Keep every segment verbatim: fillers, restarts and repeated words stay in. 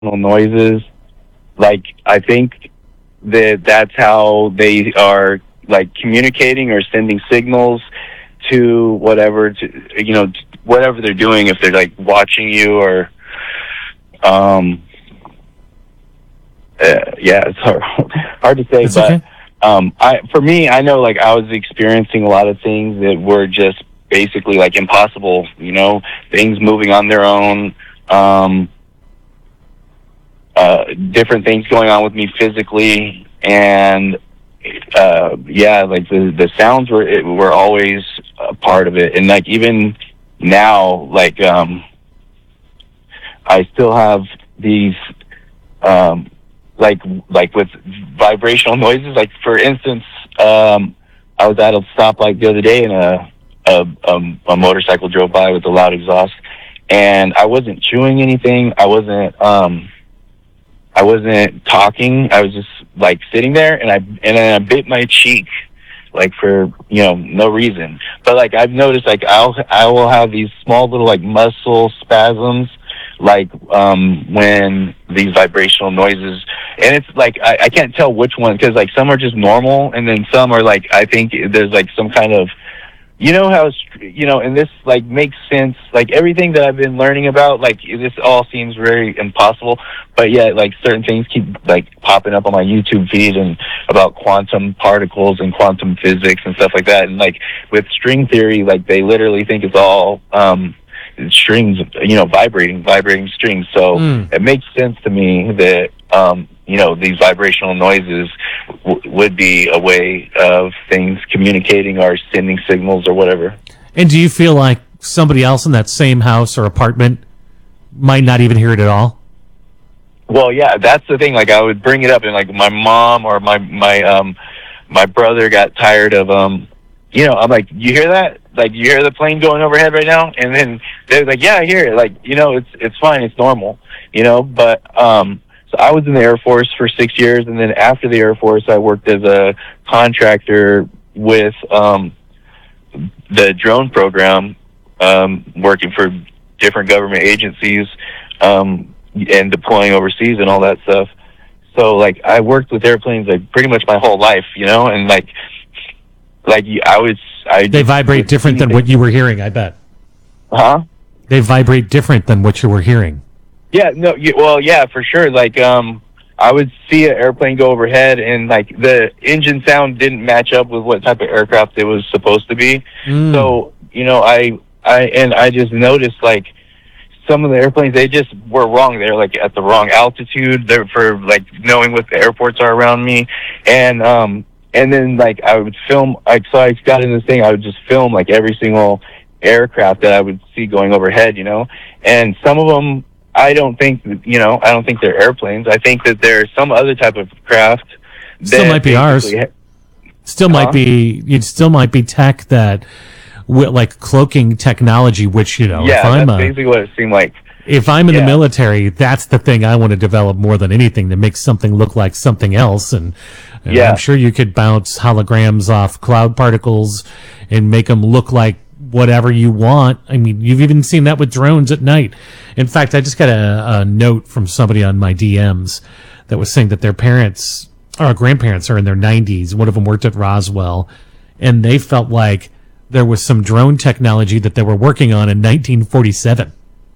noises. Like, I think that that's how they are, like, communicating or sending signals to whatever, to, you know, whatever they're doing, if they're, like, watching you or, um, uh, yeah, it's hard, hard to say, It's but, okay. um, I, for me, I know, like, I was experiencing a lot of things that were just basically, like, impossible, you know, things moving on their own, um, uh, different things going on with me physically, and uh, yeah, like the the sounds were it, were always a part of it, and like even now, like um, I still have these um, like like with vibrational noises. Like for instance, um, I was at a stoplight the other day, and a a, a a motorcycle drove by with a loud exhaust, and I wasn't chewing anything. I wasn't. Um, I wasn't talking. I was just like sitting there, and I and then I bit my cheek, like for you know no reason. But like I've noticed, like I'll I will have these small little like muscle spasms, like um when these vibrational noises, and it's like I, I can't tell which one, because like some are just normal, and then some are like I think there's like some kind of, you know how, you know, and this, like, makes sense, like, everything that I've been learning about, like, this all seems very impossible, but yet, like, certain things keep, like, popping up on my YouTube feed, and about quantum particles and quantum physics and stuff like that, and, like, with string theory, like, they literally think it's all, um, strings, you know, vibrating, vibrating strings, so Mm. it makes sense to me that, um, you know, these vibrational noises w- would be a way of things communicating or sending signals or whatever. And do you feel like somebody else in that same house or apartment might not even hear it at all? Well, yeah, that's the thing. Like, I would bring it up, and like my mom or my my um my brother got tired of um you know, I'm like, you hear that? Like, you hear the plane going overhead right now? And then they're like, yeah, I hear it. Like, you know, it's it's fine, it's normal, you know. But um so I was in the Air Force for six years, and then after the Air Force, I worked as a contractor with um, the drone program, um, working for different government agencies, um, and deploying overseas and all that stuff. So, like, I worked with airplanes, like, pretty much my whole life, you know, and, like, like I was... I They vibrate different than what you were hearing, I bet. Huh? They vibrate different than what you were hearing. Yeah, no, you, well, yeah, for sure. Like, um, I would see an airplane go overhead, and like the engine sound didn't match up with what type of aircraft it was supposed to be. Mm. So, you know, I, I, and I just noticed like some of the airplanes, they just were wrong. They're like at the wrong altitude. They're for like knowing what the airports are around me, and um, and then like I would film. Like, so I got in this thing. I would just film like every single aircraft that I would see going overhead. You know, and some of them, I don't think, you know, I don't think they're airplanes. I think that they're some other type of craft. Still might be ours. Ha- Still huh? might be. It still might be tech that, wi- like cloaking technology. Which you know, Yeah, if I'm that's a, basically what it seemed like. if I'm in yeah. the military, that's the thing I want to develop more than anything, to make something look like something else. And, and Yeah. I'm sure you could bounce holograms off cloud particles and make them look like whatever you want. I mean, you've even seen that with drones at night. In fact, I just got a, a note from somebody on my D Ms that was saying that their parents or grandparents are in their nineties. One of them worked at Roswell, and they felt like there was some drone technology that they were working on in nineteen forty-seven.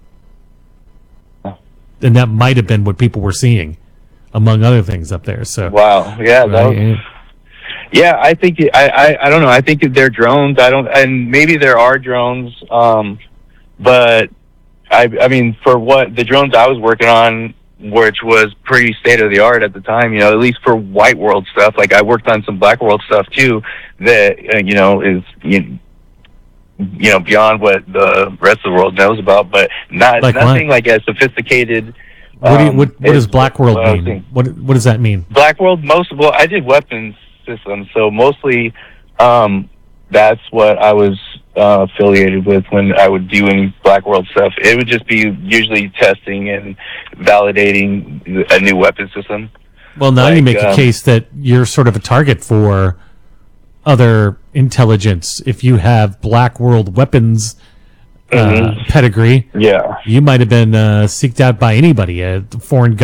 And that might have been what people were seeing, among other things up there. So, Wow. Yeah. That was, right? yeah, I think it, I, I I don't know. I think that they're drones. I don't, and maybe there are drones. Um, but I I mean, for what the drones I was working on, which was pretty state of the art at the time, you know, at least for white world stuff. Like I worked on some black world stuff too, that uh, you know is you, you know beyond what the rest of the world knows about, but not Like nothing what? like as sophisticated. What, do you, um, what, what does as Black World what I was mean? thinking. What what does that mean? Black World, most well, I did weapons systems, so mostly um, that's what I was uh, affiliated with when I would do any Black World stuff. It would just be usually testing and validating a new weapon system. Well, now you Like, make a um, case that you're sort of a target for other intelligence if you have Black World weapons uh, pedigree. Yeah. You might have been uh, seeked out by anybody, a foreign